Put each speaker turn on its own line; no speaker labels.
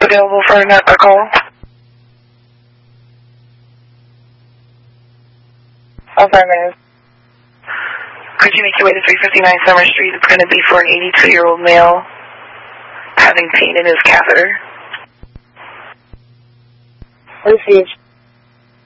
Available for a call? Affirmative. Could you make your way to 359 Summer Street? It's going to be for an 82-year-old male having pain in his catheter.
Received.